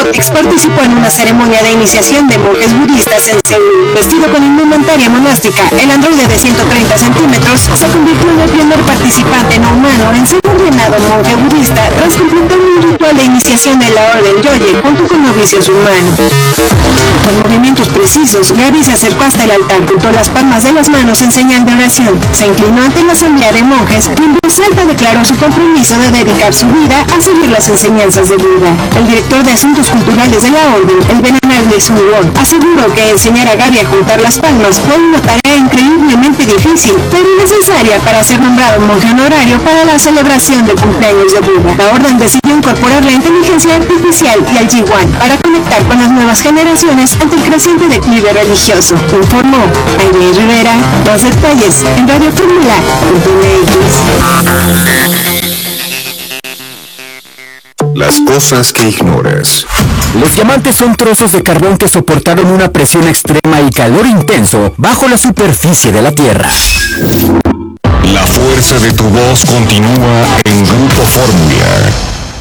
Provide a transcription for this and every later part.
Ex participó en una ceremonia de iniciación de monjes budistas en Seúl. Vestido con indumentaria monástica, el androide de 130 centímetros se convirtió en el primer participante no humano en ser ordenado monje budista tras completar un ritual de iniciación en la orden Yoye junto con novicios humanos. Con movimientos precisos, Gaby se acercó hasta el altar, juntó las palmas de las manos en señal de oración, se inclinó ante la asamblea de monjes y en voz alta declaró su compromiso de dedicar su vida a seguir las enseñanzas de Buda. El director de Asuntos Culturales de la Orden, el venerable Sun Won, aseguró que enseñar a Gaby a juntar las palmas fue una tarea increíblemente difícil, pero necesaria para ser nombrado monje honorario para la celebración del cumpleaños de Buda. La Orden decidió incorporar la inteligencia artificial y el Jiwan para conectar con las nuevas generaciones ante el creciente declive religioso, informó Aire Rivera. Los detalles en Radio Fórmula.mx. Las cosas que ignoras. Los diamantes son trozos de carbón que soportaron una presión extrema y calor intenso bajo la superficie de la Tierra. La fuerza de tu voz continúa en Grupo Fórmula.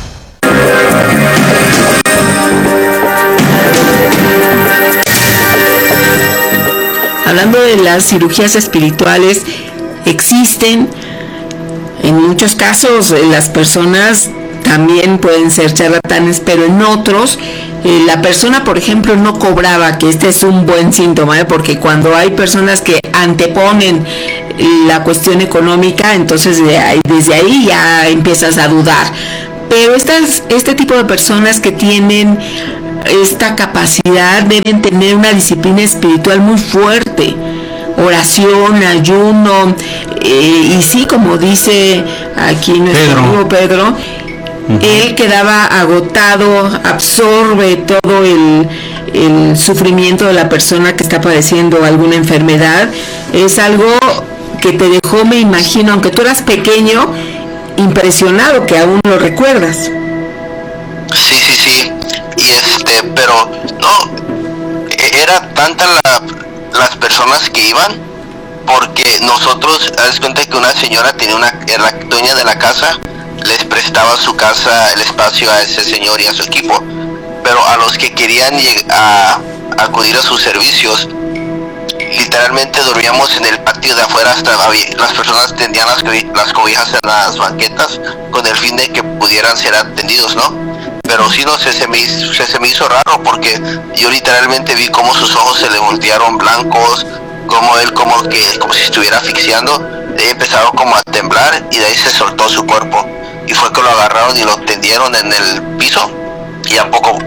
Hablando de las cirugías espirituales, existen, en muchos casos las personas también pueden ser charlatanes, pero en otros la persona, por ejemplo, no cobraba, que este es un buen síntoma, porque cuando hay personas que anteponen la cuestión económica, entonces desde ahí ya empiezas a dudar. Pero este tipo de personas que tienen esta capacidad deben tener una disciplina espiritual muy fuerte, oración, ayuno, y sí, como dice aquí nuestro amigo Pedro, él quedaba agotado, absorbe todo el sufrimiento de la persona que está padeciendo alguna enfermedad. Es algo que te dejó, me imagino, aunque tú eras pequeño, impresionado, que aún lo recuerdas. Sí, y pero no, era tanta las personas que iban, porque nosotros, haz cuenta que una señora era la dueña de la casa, les prestaba su casa, el espacio a ese señor y a su equipo, pero a los que querían acudir a sus servicios, literalmente dormíamos en el patio de afuera, las personas tendían las cobijas en las banquetas con el fin de que pudieran ser atendidos, ¿no? Pero sí, no sé, se me hizo raro, porque yo literalmente vi cómo sus ojos se le voltearon blancos, como él como si estuviera asfixiando. De ahí empezaron como a temblar y de ahí se soltó su cuerpo, y fue que lo agarraron y lo tendieron en el piso, y a poco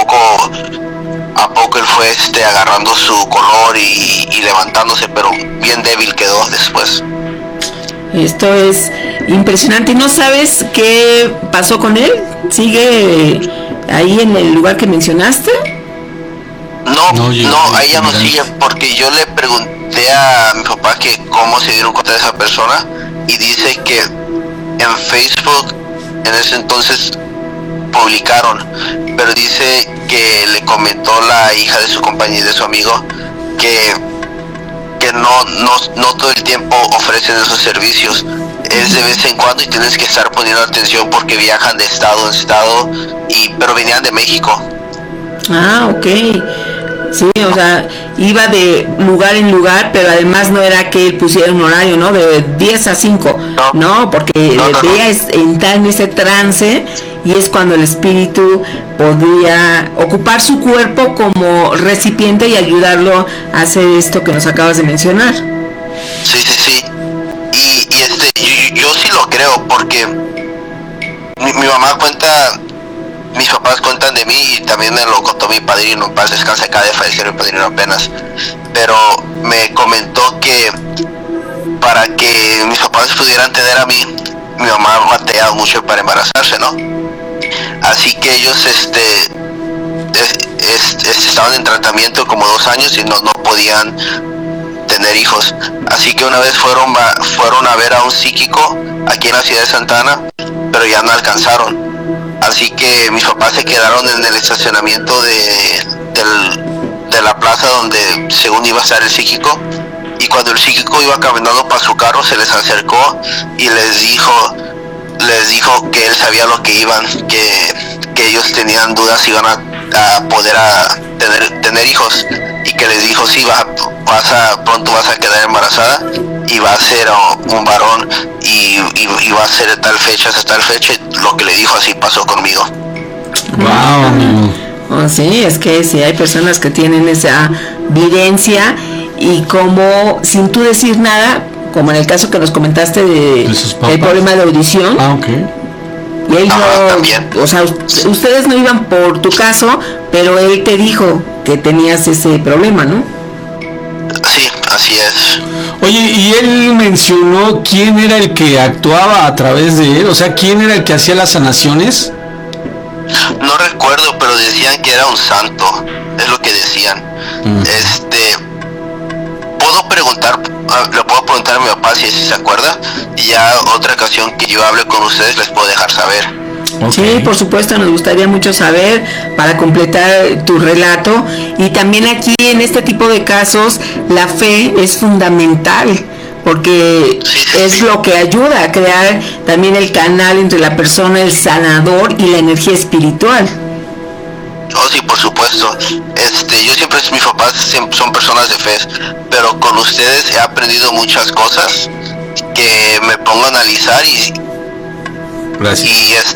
él fue agarrando su color y levantándose, pero bien débil quedó después. Esto es impresionante. ¿Y no sabes qué pasó con él? ¿Sigue ahí en el lugar que mencionaste? No, ahí ya no sigue, porque yo le pregunté a mi papá que cómo se dieron cuenta de esa persona, y dice que en Facebook en ese entonces publicaron, pero dice que le comentó la hija de su compañero, de su amigo, que no todo el tiempo ofrecen esos servicios, es de vez en cuando, y tienes que estar poniendo atención porque viajan de estado en estado, pero venían de México. Ah, ok. Sí, o sea, iba de lugar en lugar, pero además no era que él pusiera un horario, ¿no? De 10 a 5, no, porque debía entrar en ese trance, y es cuando el espíritu podía ocupar su cuerpo como recipiente y ayudarlo a hacer esto que nos acabas de mencionar. Sí. Y yo sí lo creo, porque mi mamá cuenta, mis papás cuentan de mí, y también me lo contó mi padrino, en paz descanse, acaba de fallecer mi padrino apenas, pero me comentó que para que mis papás pudieran tener a mí, mi mamá batallaba mucho para embarazarse, ¿no? Así que ellos estaban en tratamiento como 2 años y no podían tener hijos. Así que una vez fueron a ver a un psíquico aquí en la ciudad de Santa Ana, pero ya no alcanzaron. Así que mis papás se quedaron en el estacionamiento de la plaza donde según iba a estar el psíquico, y cuando el psíquico iba caminando para su carro se les acercó y les dijo que él sabía lo que iban, que ellos tenían dudas si iban a a poder tener hijos, y que les dijo, sí, pronto vas a quedar embarazada y va a ser un varón, y va a ser de tal fecha hasta tal fecha. Lo que le dijo, así pasó conmigo. Wow, amigo. Oh, sí, es que sí hay personas que tienen esa videncia, y como sin tú decir nada, como en el caso que nos comentaste ¿De sus papás? el problema de audición. Ok. Y él también. o sea, ustedes no iban por tu caso, pero él te dijo que tenías ese problema, ¿no? Sí, así es. Oye, ¿y él mencionó quién era el que actuaba a través de él? O sea, ¿quién era el que hacía las sanaciones? No recuerdo, pero decían que era un santo, es lo que decían. Puedo preguntar, le puedo preguntar a mi papá si se acuerda, y ya otra ocasión que yo hable con ustedes les puedo dejar saber. Okay. Sí, por supuesto, nos gustaría mucho saber para completar tu relato. Y también aquí en este tipo de casos la fe es fundamental, porque es lo que ayuda a crear también el canal entre la persona, el sanador, y la energía espiritual. Oh, sí, por supuesto. Yo siempre, mis papás siempre son personas de fe, pero con ustedes he aprendido muchas cosas que me pongo a analizar, y Gracias.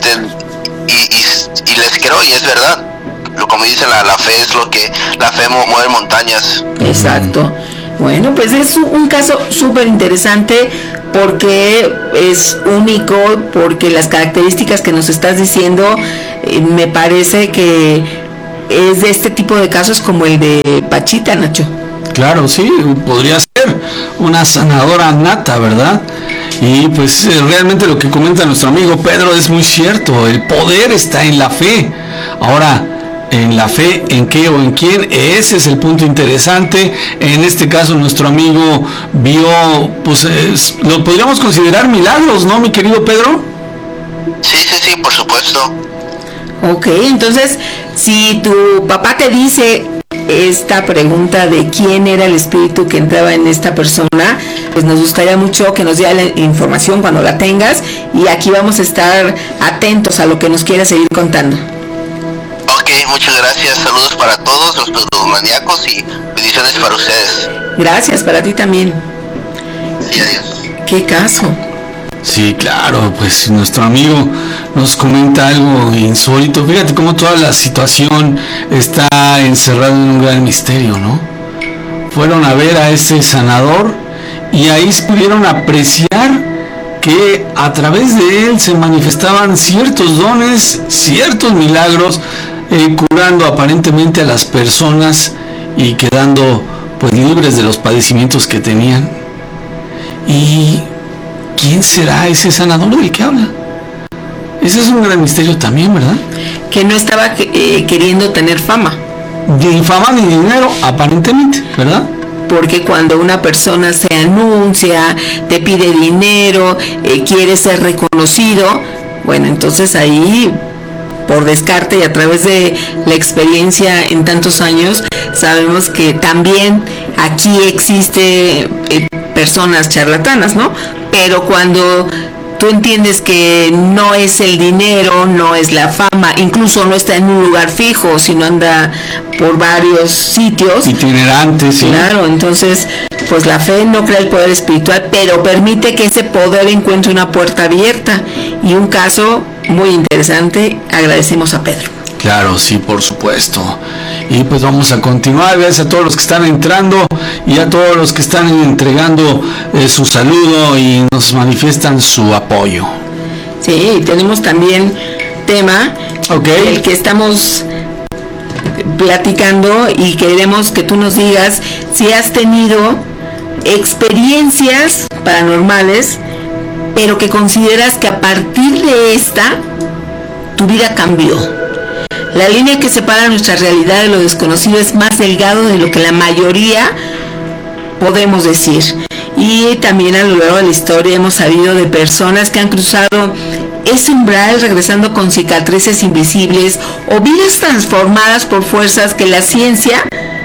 y les creo, y es verdad. Como dicen, la fe es la fe mueve montañas. Exacto. Bueno, pues es un caso súper interesante, porque es único, porque las características que nos estás diciendo, me parece que es de este tipo de casos como el de Pachita, Nacho. Claro, sí, podría ser una sanadora nata, ¿verdad? Y pues realmente lo que comenta nuestro amigo Pedro es muy cierto, el poder está en la fe. Ahora, en la fe, ¿en qué o en quién? Ese es el punto interesante. En este caso nuestro amigo vio, pues lo podríamos considerar milagros, ¿no, mi querido Pedro? Sí, por supuesto. Ok, entonces, si tu papá te dice esta pregunta de quién era el espíritu que entraba en esta persona, pues nos gustaría mucho que nos diera la información cuando la tengas, y aquí vamos a estar atentos a lo que nos quieras seguir contando. Ok, muchas gracias. Saludos para todos los maníacos, y bendiciones para ustedes. Gracias, para ti también. Sí, adiós. ¿Qué caso? Sí, claro, pues nuestro amigo nos comenta algo insólito. Fíjate cómo toda la situación está encerrada en un gran misterio, ¿no? Fueron a ver a ese sanador, y ahí pudieron apreciar que a través de él se manifestaban ciertos dones, ciertos milagros, curando aparentemente a las personas y quedando pues libres de los padecimientos que tenían. Y ¿quién será ese sanador del que habla? Ese es un gran misterio también, ¿verdad? Que no estaba queriendo tener fama. Ni fama ni dinero, aparentemente, ¿verdad? Porque cuando una persona se anuncia, te pide dinero, quiere ser reconocido, bueno, entonces ahí, por descarte y a través de la experiencia en tantos años, sabemos que también aquí existe personas charlatanas, ¿no? Pero cuando tú entiendes que no es el dinero, no es la fama, incluso no está en un lugar fijo, sino anda por varios sitios. Itinerantes, sí. Claro, entonces, pues la fe no crea el poder espiritual, pero permite que ese poder encuentre una puerta abierta. Y un caso muy interesante, agradecemos a Pedro. Claro, sí, por supuesto. Y pues vamos a continuar. Gracias a todos los que están entrando y a todos los que están entregando su saludo y nos manifiestan su apoyo. Sí, tenemos también tema, el que estamos platicando, y queremos que tú nos digas si has tenido experiencias paranormales, pero que consideras que a partir de esta tu vida cambió. La línea que separa nuestra realidad de lo desconocido es más delgado de lo que la mayoría podemos decir. Y también a lo largo de la historia hemos sabido de personas que han cruzado ese umbral regresando con cicatrices invisibles o vidas transformadas por fuerzas que la ciencia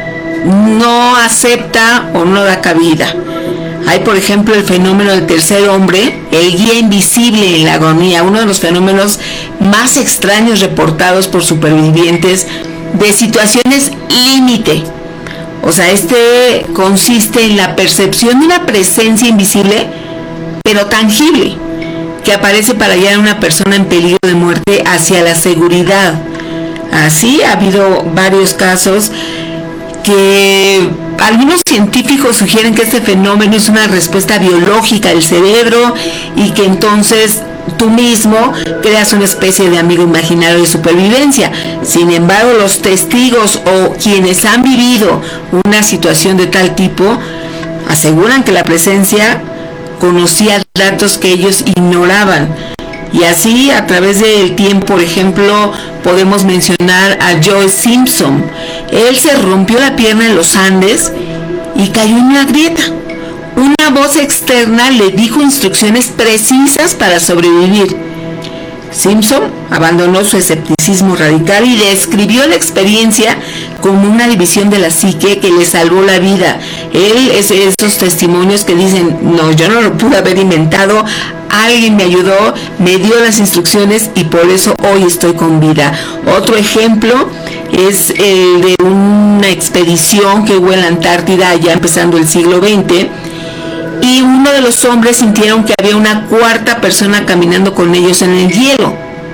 no acepta o no da cabida. Hay, por ejemplo, el fenómeno del tercer hombre, el guía invisible en la agonía, uno de los fenómenos más extraños reportados por supervivientes de situaciones límite. O sea, este consiste en la percepción de una presencia invisible, pero tangible, que aparece para guiar a una persona en peligro de muerte hacia la seguridad. Así ha habido varios casos que algunos científicos sugieren que este fenómeno es una respuesta biológica del cerebro y que entonces tú mismo creas una especie de amigo imaginario de supervivencia. Sin embargo, los testigos o quienes han vivido una situación de tal tipo aseguran que la presencia conocía datos que ellos ignoraban. Y así, a través del tiempo, por ejemplo, podemos mencionar a Joe Simpson. Él se rompió la pierna en los Andes y cayó en una grieta. Una voz externa le dijo instrucciones precisas para sobrevivir. Simpson abandonó su escepticismo radical y describió la experiencia como una división de la psique que le salvó la vida. Él es de esos testimonios que dicen, no, yo no lo pude haber inventado, alguien me ayudó, me dio las instrucciones y por eso hoy estoy con vida. Otro ejemplo es el de una expedición que hubo en la Antártida ya empezando el siglo XX, y uno de los hombres sintieron que había una cuarta persona caminando con ellos en el hielo.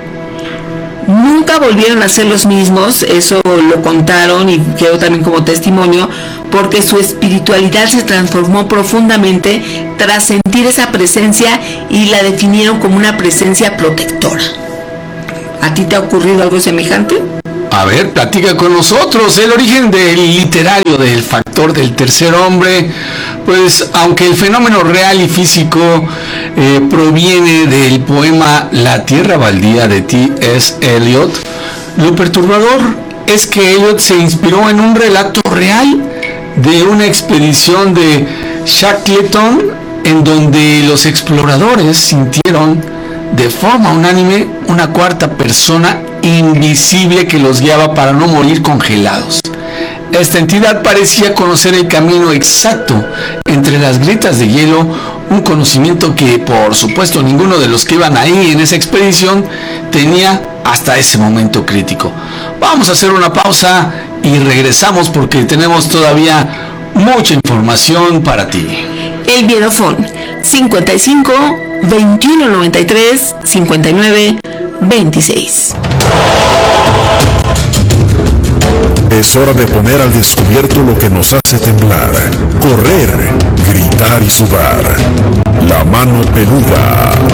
Nunca volvieron a ser los mismos, eso lo contaron y quedó también como testimonio, porque su espiritualidad se transformó profundamente tras sentir esa presencia y la definieron como una presencia protectora. ¿A ti te ha ocurrido algo semejante? A ver, platica con nosotros. El origen del literario del factor del tercer hombre, pues aunque el fenómeno real y físico proviene del poema La Tierra Baldía de T.S. Eliot, lo perturbador es que Eliot se inspiró en un relato real de una expedición de Shackleton en donde los exploradores sintieron de forma unánime una cuarta persona invisible que los guiaba para no morir congelados. Esta entidad parecía conocer el camino exacto entre las grietas de hielo, un conocimiento que por supuesto ninguno de los que iban ahí en esa expedición tenía hasta ese momento crítico. Vamos a hacer una pausa y regresamos porque tenemos todavía mucha información para ti. El Viedofón 55 21 93 59 26. Es hora de poner al descubierto lo que nos hace temblar, correr, gritar y sudar. La mano peluda.